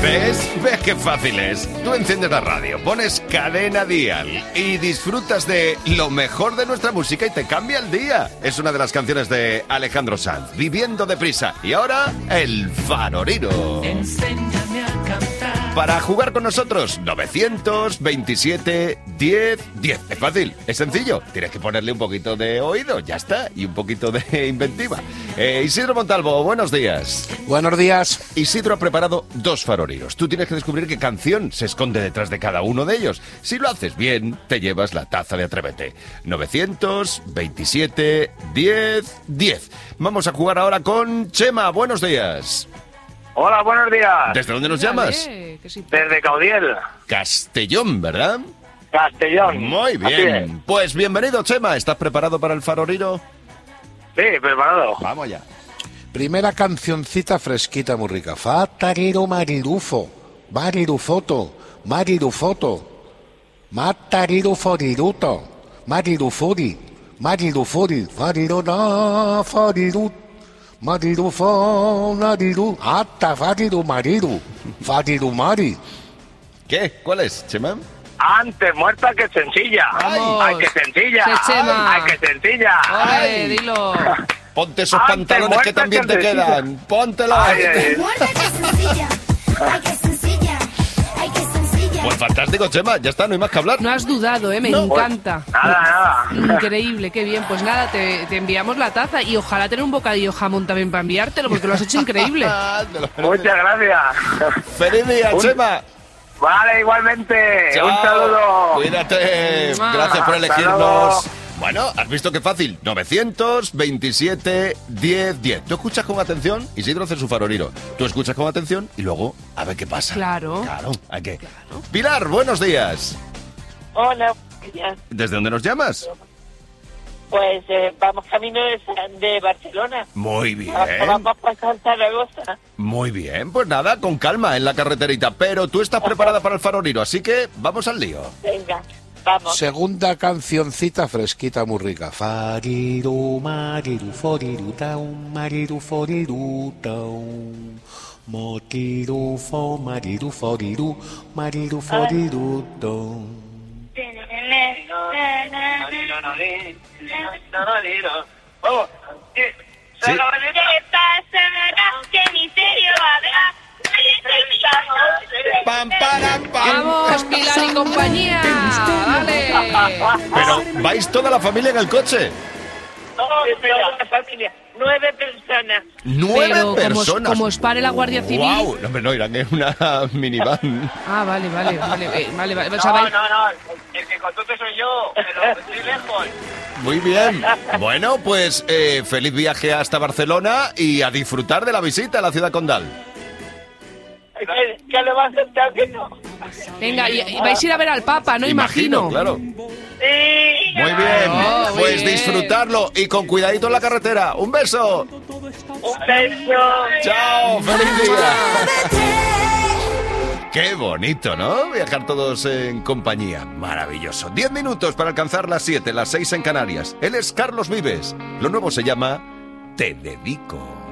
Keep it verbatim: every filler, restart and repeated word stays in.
¿Ves? ¿Ves qué fácil es? Tú enciendes la radio, pones Cadena Dial y disfrutas de lo mejor de nuestra música y te cambia el día. Es una de las canciones de Alejandro Sanz, Viviendo deprisa. Y ahora, El Faroriro. Enséñame a cantar. Para jugar con nosotros, novecientos veintisiete diez diez. Es fácil, es sencillo. Tienes que ponerle un poquito de oído, ya está, y un poquito de inventiva. Eh, Isidro Montalvo, buenos días. Buenos días. Isidro ha preparado dos faroriros. Tú tienes que descubrir qué canción se esconde detrás de cada uno de ellos. Si lo haces bien, te llevas la taza de Atrévete. novecientos veintisiete diez diez. Vamos a jugar ahora con Chema. Buenos días. Hola, buenos días. ¿Desde dónde nos llamas? Vale, que sí. Desde Caudiel, Castellón, ¿verdad? Castellón. Muy Así bien. Pues bienvenido, Chema. ¿Estás preparado para el faroriro? es. Sí, preparado. Vamos ya. Primera cancioncita fresquita, muy rica. Fatariro marirufo, marirufoto, marirufoto, matariro foriruto, marirufuri, marirufuri, farirona, fariru, marirufo, nariru, ata, fariru, mariru, fariru, mari. ¿Qué? ¿Cuál es, Chema? Antes muerta que sencilla. Vamos. Ay, que sencilla. Que Chema. Ay, que sencilla. Ole, dilo. Ponte esos Antes pantalones que muerta también que te sencilla. quedan. Póntelos. Ay, ay, Muerta que sencilla, ay que sencilla, ay que sencilla. Pues fantástico, Chema. Ya está, no hay más que hablar. No has dudado, ¿eh? Me No. encanta. Nada, nada. Increíble, qué bien. Pues nada, te, te enviamos la taza y ojalá tener un bocadillo jamón también para enviártelo porque lo has hecho increíble. Ah, te lo mereces. Muchas gracias. ¡Feliz día, Un- Chema! Vale, igualmente. Chao. Un saludo. Cuídate. Mua. Gracias por Hasta elegirnos. luego. Bueno, has visto qué fácil. novecientos veintisiete diez diez. Tú escuchas con atención, Isidro hace su faroriro. Tú escuchas con atención y luego a ver qué pasa. Claro. Claro, hay que. Pilar, buenos días. Hola, buenos días. ¿Desde dónde nos llamas? Pues eh, vamos camino de, de Barcelona. Muy bien. Vamos para Zaragoza. Muy bien. Pues nada, con calma en la carreterita. Pero tú estás preparada para el faroriro, así que vamos al lío. Venga, vamos. Segunda cancioncita fresquita, muy rica. Fariru, mariru, foriru, taun, mariru, foriru, taun. Motiru, fo, mariru, foriru, mariru, foriru, taun. Vamos. Sí. ¿Qué pasará? ¿Qué misterio habrá? ¡Pam, param, pam! ¡Vamos, Pilar y compañía! ¡Vale! Pero vais toda la familia en el coche. Toda la familia. Nueve personas. Nueve Pero como os- personas. como os pare la Guardia Civil. ¡Wow! No, hombre, no, irán en una minivan. Ah, vale, vale, vale, eh, vale, vale. O No, sea, vais- no, no. El que conduce soy yo, pero estoy lejos. Muy bien. Bueno, pues eh, feliz viaje hasta Barcelona y a disfrutar de la visita a la ciudad condal. ¿Qué, qué le va a aceptar que no? Venga, y, y vais a ir a ver al Papa, ¿no? Imagino. claro. Sí. Muy bien. Oh, muy Pues bien. disfrutarlo y con cuidadito en la carretera. Un beso. Un beso. Chao. Feliz día. Qué bonito, ¿no? Viajar todos en compañía. Maravilloso. Diez minutos para alcanzar las siete, las seis en Canarias. Él es Carlos Vives. Lo nuevo se llama Te Dedico.